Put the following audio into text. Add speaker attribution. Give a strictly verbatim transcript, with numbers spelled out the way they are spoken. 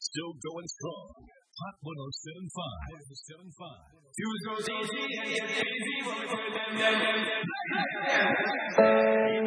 Speaker 1: Still going strong. Hot one oh seven point five. one oh seven point five. You was easy, easy, easy,